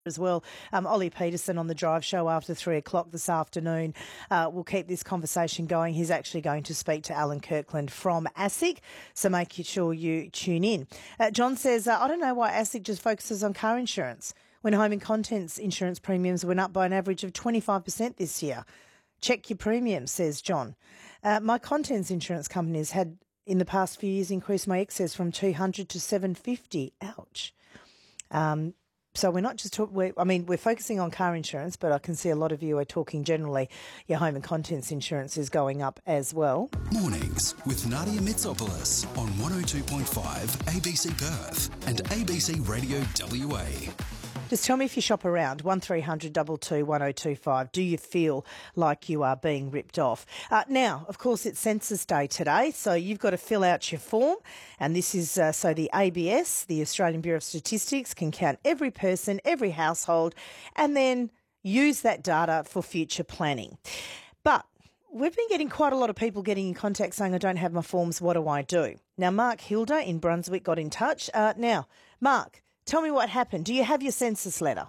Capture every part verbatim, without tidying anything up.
as well. Um, Ollie Peterson on the Drive Show after three o'clock this afternoon. Uh, we'll keep this conversation going. He's actually going to speak to Alan Kirkland from ASIC, so make sure you tune in. Uh, John says, uh, I don't know why ASIC just focuses on car insurance when home and contents insurance premiums went up by an average of twenty-five percent this year. Check your premiums, says John. Uh, my contents insurance companies had in the past few years increased my excess from two hundred to seven hundred fifty. Ouch. Um, So we're not just talking, I mean, we're focusing on car insurance, but I can see a lot of you are talking generally. Your home and contents insurance is going up as well. Mornings with Nadia Mitsopoulos on one oh two point five A B C Perth and A B C Radio W A. Just tell me if you shop around, one three hundred two two one oh two five. Do you feel like you are being ripped off? Uh, now, of course, it's Census Day today, so you've got to fill out your form. And this is uh, so the A B S, the Australian Bureau of Statistics, can count every person, every household, and then use that data for future planning. But we've been getting quite a lot of people getting in contact saying, I don't have my forms, what do I do? Now, Mark Hilda in Brunswick got in touch. Uh, now, Mark, tell me what happened. Do you have your census letter?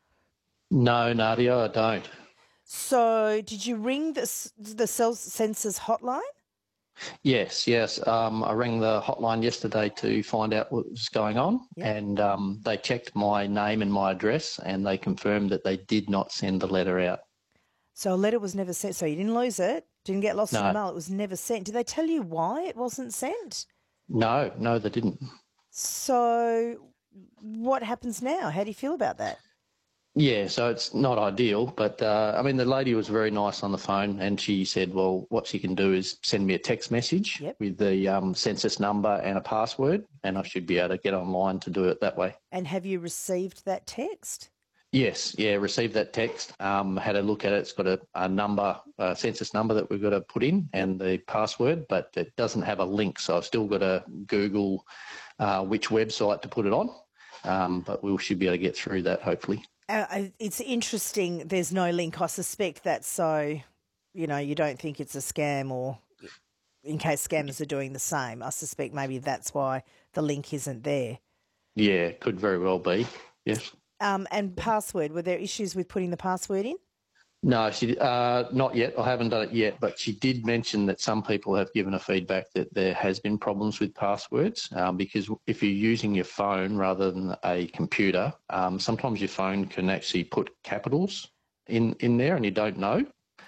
No, Nadia, I don't. So did you ring the, the census hotline? Yes, yes. Um, I rang the hotline yesterday to find out what was going on, yep. and um, they checked my name and my address, and they confirmed that they did not send the letter out. So a letter was never sent. So you didn't lose it, didn't get lost no. in the mail. It was never sent. Did they tell you why it wasn't sent? No, no, they didn't. So what happens now? How do you feel about that? Yeah, so it's not ideal, but uh, I mean, the lady was very nice on the phone, and she said, well, what she can do is send me a text message yep. with the um, census number and a password, and I should be able to get online to do it that way. And have you received that text? Yes, yeah, received that text, um, had a look at it. It's got a, a number, a census number that we've got to put in and the password, but it doesn't have a link, so I've still got to Google uh, which website to put it on, um, but we should be able to get through that, hopefully. Uh, it's interesting there's no link. I suspect that's so, you know, you don't think it's a scam, or in case scammers are doing the same. I suspect maybe that's why the link isn't there. Yeah, could very well be, yes. Um, and password, were there issues with putting the password in? No, she uh, not yet. I haven't done it yet, but she did mention that some people have given a feedback that there has been problems with passwords um, because if you're using your phone rather than a computer, um, sometimes your phone can actually put capitals in, in there and you don't know.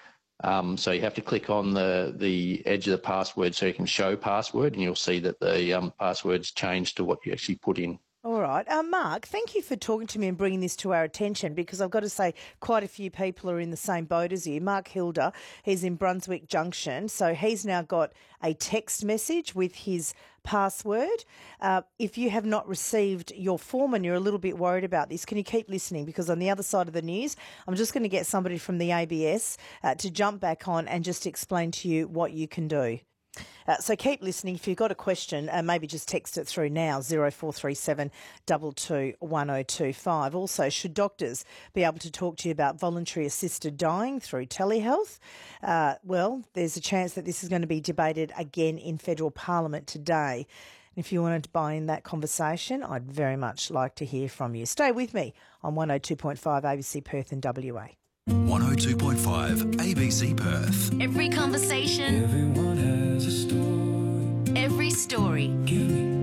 Um, so you have to click on the, the edge of the password so you can show password, and you'll see that the um, password's changed to what you actually put in. All right. Uh, Mark, thank you for talking to me and bringing this to our attention, because I've got to say quite a few people are in the same boat as you. Mark Hilda, he's in Brunswick Junction, so he's now got a text message with his password. Uh, if you have not received your form and you're a little bit worried about this, can you keep listening? Because on the other side of the news, I'm just going to get somebody from the A B S uh, to jump back on and just explain to you what you can do. Uh, so keep listening. If you've got a question, uh, maybe just text it through now, zero four three seven two two one oh two five. Also, should doctors be able to talk to you about voluntary assisted dying through telehealth? Uh, well, there's a chance that this is going to be debated again in federal parliament today. And if you wanted to buy in that conversation, I'd very much like to hear from you. Stay with me on one oh two point five A B C Perth and W A. one oh two point five A B C Perth. Every conversation. Everyone has a story. Every story. Give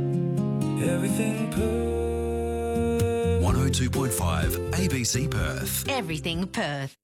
me everything Perth. one oh two point five A B C Perth. Everything Perth.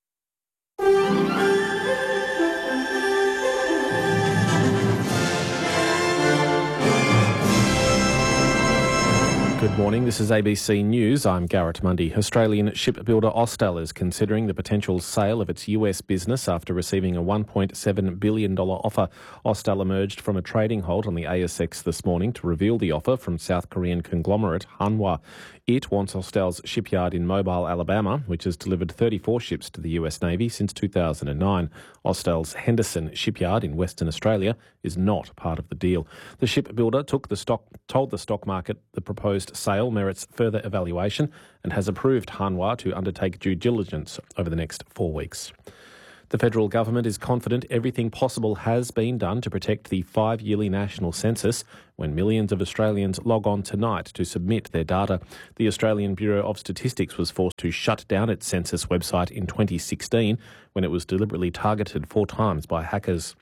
Good morning, this is A B C News. I'm Garrett Mundy. Australian shipbuilder Austal is considering the potential sale of its U S business after receiving a one point seven billion dollars offer. Austal emerged from a trading halt on the A S X this morning to reveal the offer from South Korean conglomerate Hanwha. It wants Austal's shipyard in Mobile, Alabama, which has delivered thirty-four ships to the U S Navy since two thousand nine. Austal's Henderson shipyard in Western Australia is not part of the deal. The shipbuilder took the stock, told the stock market the proposed sale merits further evaluation and has approved Hanwha to undertake due diligence over the next four weeks. The federal government is confident everything possible has been done to protect the five-yearly national census when millions of Australians log on tonight to submit their data. The Australian Bureau of Statistics was forced to shut down its census website in twenty sixteen when it was deliberately targeted four times by hackers.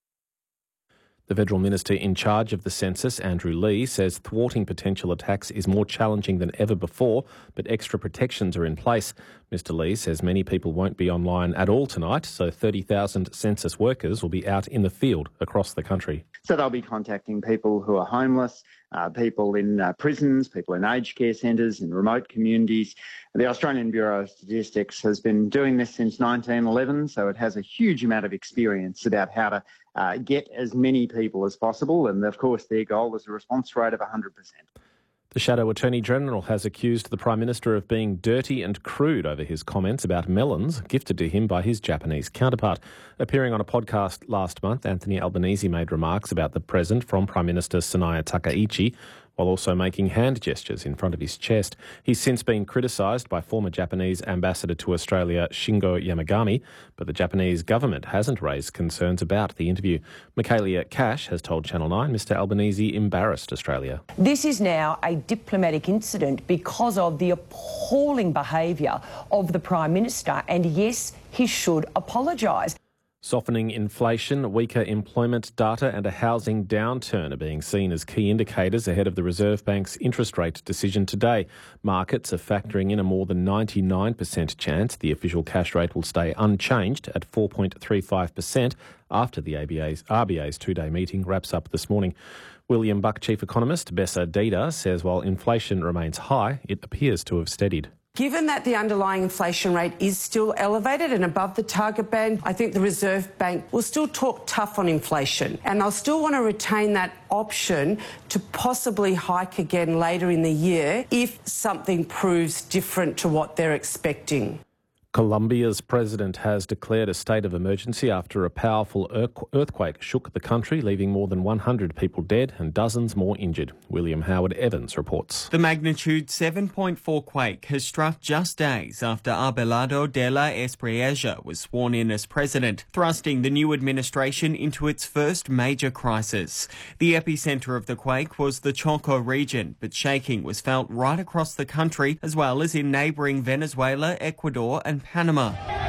The federal minister in charge of the census, Andrew Leigh, says thwarting potential attacks is more challenging than ever before, but extra protections are in place. Mister Leigh says many people won't be online at all tonight, so thirty thousand census workers will be out in the field across the country. So they'll be contacting people who are homeless, uh, people in uh, prisons, people in aged care centres, in remote communities. The Australian Bureau of Statistics has been doing this since nineteen eleven, so it has a huge amount of experience about how to uh, get as many people as possible. And of course, their goal is a response rate of one hundred percent. The Shadow Attorney General has accused the Prime Minister of being dirty and crude over his comments about melons gifted to him by his Japanese counterpart. Appearing on a podcast last month, Anthony Albanese made remarks about the present from Prime Minister Sanaya Takaichi, while also making hand gestures in front of his chest. He's since been criticised by former Japanese Ambassador to Australia Shingo Yamagami, but the Japanese government hasn't raised concerns about the interview. Michaelia Cash has told Channel nine Mister Albanese embarrassed Australia. This is now a diplomatic incident because of the appalling behaviour of the Prime Minister, and yes, he should apologise. Softening inflation, weaker employment data and a housing downturn are being seen as key indicators ahead of the Reserve Bank's interest rate decision today. Markets are factoring in a more than ninety-nine percent chance the official cash rate will stay unchanged at four point three five percent after the A B A's, R B A's two-day meeting wraps up this morning. William Buck chief economist Bessa Dida says while inflation remains high, it appears to have steadied. Given that the underlying inflation rate is still elevated and above the target band, I think the Reserve Bank will still talk tough on inflation, and they'll still want to retain that option to possibly hike again later in the year if something proves different to what they're expecting. Colombia's president has declared a state of emergency after a powerful earthquake shook the country, leaving more than one hundred people dead and dozens more injured. William Howard Evans reports. The magnitude seven point four quake has struck just days after Abelardo de la Espriella was sworn in as president, thrusting the new administration into its first major crisis. The epicentre of the quake was the Choco region, but shaking was felt right across the country, as well as in neighbouring Venezuela, Ecuador and Panama.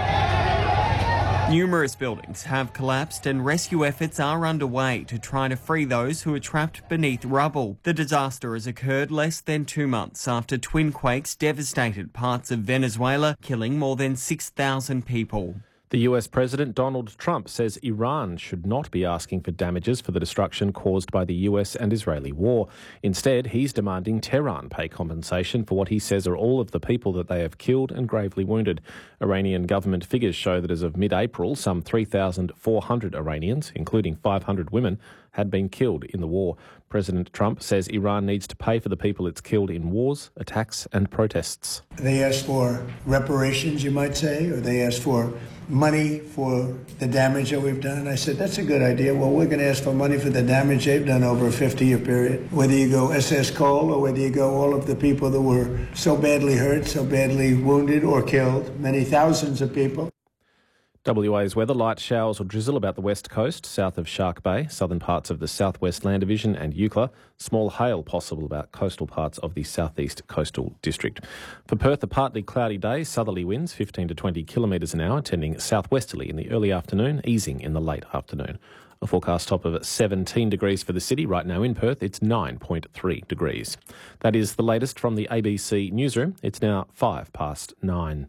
Numerous buildings have collapsed and rescue efforts are underway to try to free those who are trapped beneath rubble. The disaster has occurred less than two months after twin quakes devastated parts of Venezuela, killing more than six thousand people. The U S President Donald Trump says Iran should not be asking for damages for the destruction caused by the U S and Israeli war. Instead, he's demanding Tehran pay compensation for what he says are all of the people that they have killed and gravely wounded. Iranian government figures show that as of mid-April, some three thousand four hundred Iranians, including five hundred women, had been killed in the war. President Trump says Iran needs to pay for the people it's killed in wars, attacks and protests. They asked for reparations, you might say, or they asked for money for the damage that we've done. And I said, that's a good idea. Well, we're going to ask for money for the damage they've done over a fifty-year period. Whether you go S S Cole or whether you go all of the people that were so badly hurt, so badly wounded or killed, many thousands of people. W A's weather: light showers or drizzle about the west coast, south of Shark Bay, southern parts of the southwest Land Division and Eucla. Small hail possible about coastal parts of the southeast coastal district. For Perth, a partly cloudy day, southerly winds fifteen to twenty kilometres an hour, tending southwesterly in the early afternoon, easing in the late afternoon. A forecast top of seventeen degrees for the city. Right now in Perth, it's nine point three degrees. That is the latest from the A B C newsroom. It's now five past nine.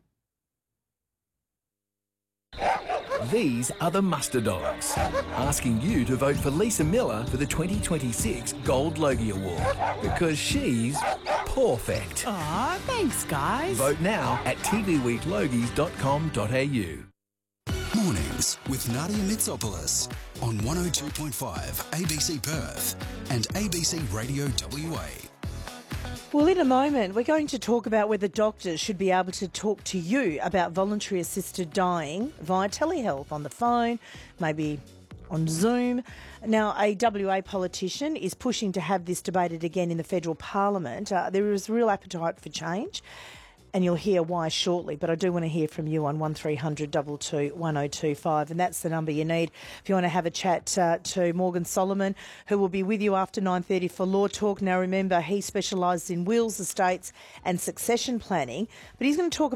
These are the Muster Dogs, asking you to vote for Lisa Miller for the twenty twenty-six Gold Logie Award, because she's perfect. Aw, thanks, guys. Vote now at t v week logies dot com dot a u. Mornings with Nadia Mitsopoulos on one oh two point five A B C Perth and A B C Radio W A. Well, in a moment, we're going to talk about whether doctors should be able to talk to you about voluntary assisted dying via telehealth, on the phone, maybe on Zoom. Now, a W A politician is pushing to have this debated again in the federal parliament. Uh, there is real appetite for change. and you'll hear why shortly. But I do want to hear from you on one three hundred two two one oh two five, and that's the number you need if you want to have a chat uh, to Morgan Solomon, who will be with you after nine thirty for Law Talk. Now, remember, he specialises in wills, estates and succession planning, but he's going to talk about